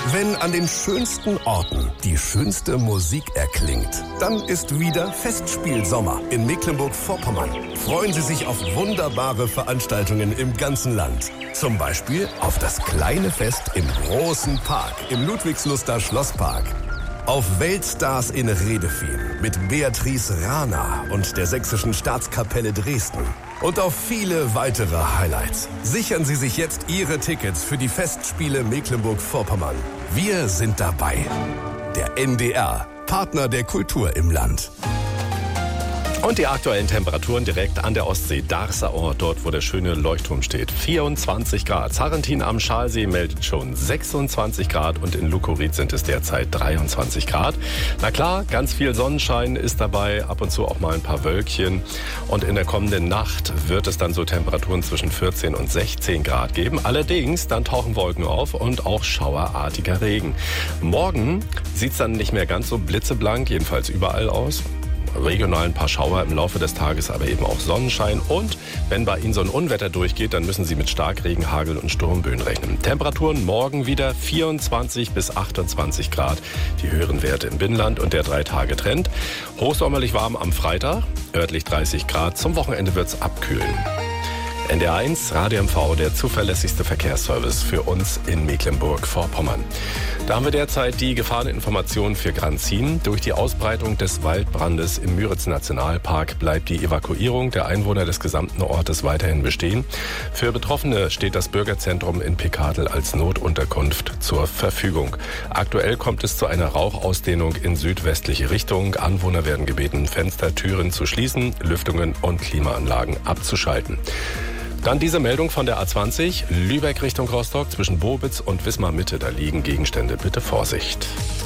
Wenn an den schönsten Orten die schönste Musik erklingt, dann ist wieder Festspielsommer in Mecklenburg-Vorpommern. Freuen Sie sich auf wunderbare Veranstaltungen im ganzen Land. Zum Beispiel auf das kleine Fest im großen Park, im Ludwigsluster Schlosspark. Auf Weltstars in Redefehn mit Beatrice Rana und der Sächsischen Staatskapelle Dresden. Und auf viele weitere Highlights. Sichern Sie sich jetzt Ihre Tickets für die Festspiele Mecklenburg-Vorpommern. Wir sind dabei. Der NDR, Partner der Kultur im Land. Und die aktuellen Temperaturen direkt an der Ostsee. Darßer, dort wo der schöne Leuchtturm steht. 24 Grad. Sarrentin am Schalsee meldet schon 26 Grad und in Lukorit sind es derzeit 23 Grad. Na klar, ganz viel Sonnenschein ist dabei, ab und zu auch mal ein paar Wölkchen. Und in der kommenden Nacht wird es dann so Temperaturen zwischen 14 und 16 Grad geben. Allerdings, dann tauchen Wolken auf und auch schauerartiger Regen. Morgen sieht es dann nicht mehr ganz so blitzeblank, jedenfalls überall aus. Regional ein paar Schauer im Laufe des Tages, aber eben auch Sonnenschein. Und wenn bei Ihnen so ein Unwetter durchgeht, dann müssen Sie mit Starkregen, Hagel und Sturmböen rechnen. Temperaturen morgen wieder 24 bis 28 Grad. Die höheren Werte im Binnenland und der 3-Tage-Trend. Hochsommerlich warm am Freitag, örtlich 30 Grad. Zum Wochenende wird's abkühlen. NDR1, Radio MV, der zuverlässigste Verkehrsservice für uns in Mecklenburg-Vorpommern. Da haben wir derzeit die Gefahreninformation für Granzin. Durch die Ausbreitung des Waldbrandes im Müritz-Nationalpark bleibt die Evakuierung der Einwohner des gesamten Ortes weiterhin bestehen. Für Betroffene steht das Bürgerzentrum in Pekadl als Notunterkunft zur Verfügung. Aktuell kommt es zu einer Rauchausdehnung in südwestliche Richtung. Anwohner werden gebeten, Fenster, Türen zu schließen, Lüftungen und Klimaanlagen abzuschalten. Dann diese Meldung von der A20, Lübeck Richtung Rostock, zwischen Bobitz und Wismar Mitte, da liegen Gegenstände, bitte Vorsicht.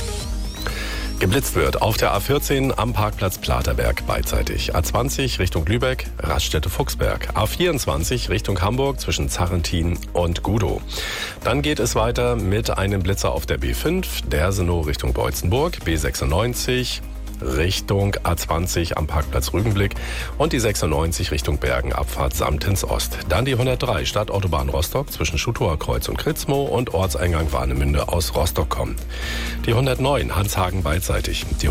Geblitzt wird auf der A14 am Parkplatz Platerberg beidseitig. A20 Richtung Lübeck, Raststätte Fuchsberg. A24 Richtung Hamburg zwischen Zarrentin und Gudow. Dann geht es weiter mit einem Blitzer auf der B5, Dersenow Richtung Beutzenburg, B96 Richtung A20 am Parkplatz Rügenblick und die 96 Richtung Bergen, Abfahrt Samtens Ost. Dann die 103 Stadtautobahn Rostock zwischen Schutower Kreuz und Kritzmo und Ortseingang Warnemünde aus Rostock kommt. Die 109 Hanshagen beidseitig. Die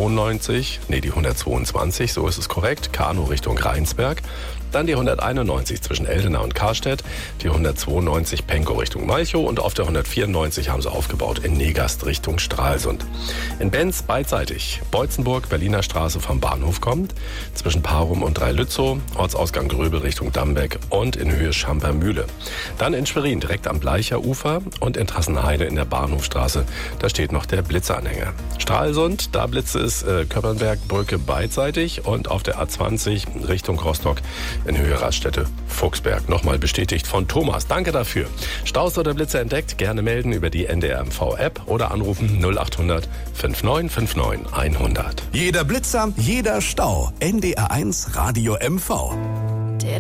122, so ist es korrekt, Kanow Richtung Rheinsberg. Dann die 191 zwischen Eldena und Karstedt, die 192 Penkow Richtung Malchow und auf der 194 haben sie aufgebaut in Negast Richtung Stralsund. In Benz beidseitig Beutzenburg, Berliner Straße vom Bahnhof kommt, zwischen Parum und Dreilützow, Ortsausgang Gröbel Richtung Dambeck und in Höhe Schampermühle. Dann in Schwerin direkt am Bleicher Ufer und in Trassenheide in der Bahnhofstraße, da steht noch der Blitzeranhänger. Stralsund, da blitzt es Köppernbergbrücke beidseitig und auf der A20 Richtung Rostock in Höhe Raststätte Fuchsberg. Nochmal bestätigt von Thomas. Danke dafür. Staus oder Blitze entdeckt? Gerne melden über die NDR MV-App oder anrufen 0800 5959 100. Jeder Blitzer, jeder Stau. NDR1 Radio MV.